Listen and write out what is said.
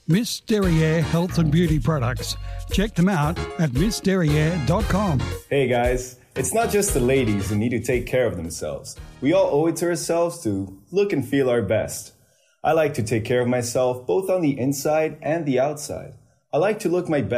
Miss Derriere Health and Beauty Products. Check them out at missderriere.com. Hey guys, it's not just the ladies who need to take care of themselves. We all owe it to ourselves to look and feel our best. I like to take care of myself both on the inside and the outside. I like to look my best.